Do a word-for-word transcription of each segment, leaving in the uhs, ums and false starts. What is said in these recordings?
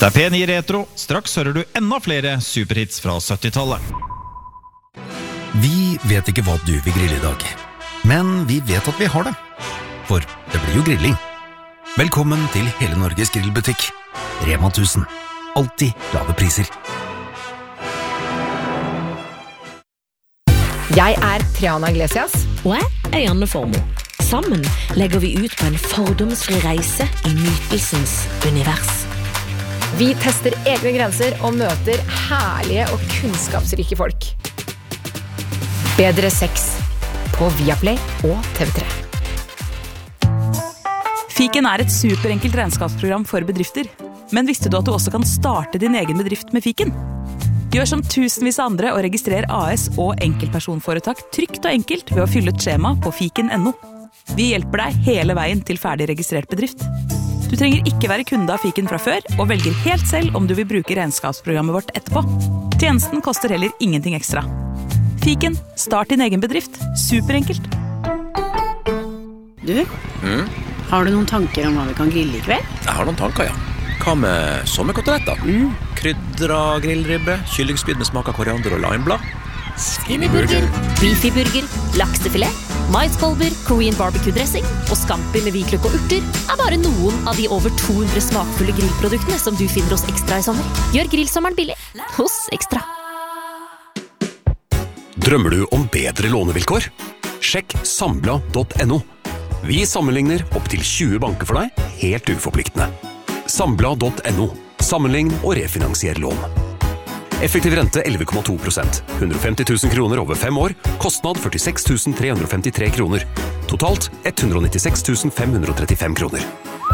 Dette er P ni Retro. Straks hører du enda flere superhits fra syttitallet. Vi vet ikke hva du vil grille i dag, men vi vet at vi har det. For det blir jo grilling. Velkommen til hele Norges grillbutikk. Rema tusen. Alltid lave priser. Jeg er Triana Iglesias. Og jeg er Janne Formo. Sammen legger vi ut på en fordomsfri reise i nytelsens univers. Vi tester egne grenser og møter herlige og kunnskapsrike folk. Bedre sex på Viaplay og T V tre. Fiken er et superenkelt regnskapsprogram for bedrifter. Men visste du at du også kan starte din egen bedrift med Fiken? Gjør som tusenvis av andre og registrer A S og enkeltpersonforetak trygt og enkelt ved å fylle et skjema på fiken punktum no. Vi hjelper deg hele veien til ferdig registrert bedrift. Du trenger ikke være kunde av Fiken fra før, og velger helt selv om du vil bruke regnskapsprogrammet vårt etterpå. Tjenesten koster heller ingenting ekstra. Fiken, start din egen bedrift. Superenkelt. Du, mm? Har du noen tanker om hva vi kan grille i kveld? Jeg har noen tanker, ja. Hva med sommerkoteletter? Mm. Krydra grillribbe, kyllingspyd med smak av koriander og limeblad. Skinnyburger, beefyburger, laksefilet, maiskolber, Korean barbecue-dressing og scampi med hvitløk og urter er bare noen av de over to hundre smakfulle grillproduktene som du finner hos Ekstra i sommer. Gjør grillsommeren billig hos Ekstra. Drømmer du om bedre lånevilkår? Sjekk sambla punktum no. Vi sammenligner opp til tjue banker for deg, helt uforpliktende. Sambla punktum no. Sammenlign og refinansier lån. Effektiv rente elleve komma to prosent. hundre og femti tusen kroner over fem år. Kostnad førtiseks tusen tre hundre og femtitre kroner. Totalt ett hundre og nittiseks tusen fem hundre og trettifem kroner.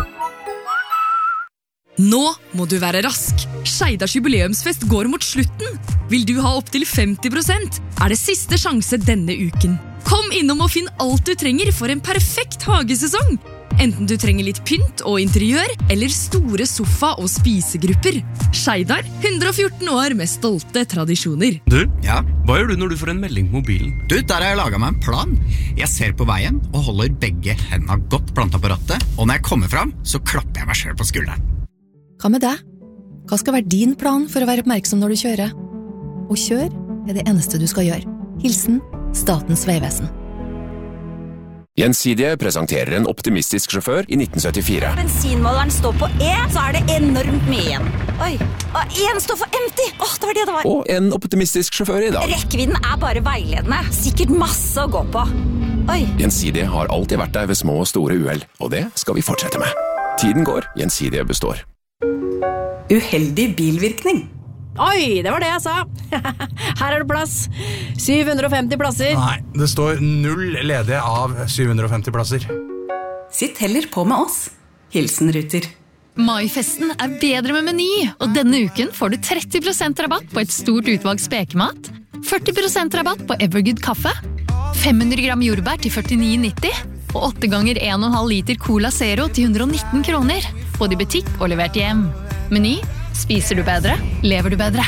Nå må du være rask. Skeidars jubileumsfest går mot slutten. Vil du ha opp til femti prosent? Er det siste sjanse denne uken. Kom innom og finn alt du trenger for en perfekt hagesesong. Enten du trenger litt pynt og interiør, eller store sofa- og spisegrupper. Skeidar, hundre og fjorten år med stolte tradisjoner. Du, ja? Hva gjør du når du får en melding på mobilen? Du, der har jeg laget meg en plan. Jeg ser på veien og holder begge hendene godt plantet på rattet, og når jeg kommer fram, så klapper jeg meg selv på skulderen. Hva med deg? Hva skal være din plan for å være oppmerksom når du kjører? Og kjør er det eneste du skal gjøre. Hilsen Statens vegvesen. Gjensidige presenterer en optimistisk sjåfør i nitten syttifire. Bensinmåleren står på E, så er det enormt mye igjen. Oi, og en står for empty. Åh, det var det det var. Og en optimistisk sjåfør i dag. Rekkevidden er bare veiledende. Sikkert masse å gå på. Oi. Gjensidige har alltid vært der ved små og store uheld, og det skal vi fortsette med. Tiden går, Gjensidige består. Uheldig bilvirkning. Oi, det var det jeg sa. Her er det plass. syv hundre og femti plasser. Nei, det står null ledige av syv hundre og femti plasser. Sitt heller på med oss. Hilsen Ruter. Maifesten er bedre med Meny, og denne uken får du tretti prosent rabatt på et stort utvalg spekemat, førti prosent rabatt på Evergood kaffe, fem hundre gram jordbær til førtini nitti, og åtte ganger en komma fem liter Cola Zero til hundre og nitten kroner, både i butikk og levert hjem. Meny, spiser du bedre, lever du bedre.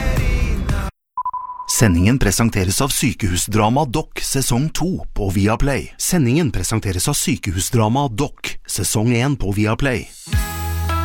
Sendingen presenteres av Sykehusdrama Doc sesong to på Viaplay. Sendingen presenteres av Sykehusdrama Doc sesong én på Viaplay.